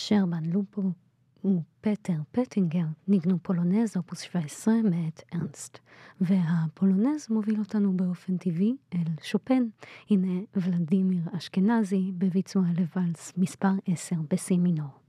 שרבן לופו ופטר פטינגר ניגנו פולונז אופוס 17 מאת ארנסט. והפולונז מוביל אותנו באופן טבעי אל שופן. הנה ולדימיר אשכנזי בביצוע לוואלס מספר 10 בסי מינור.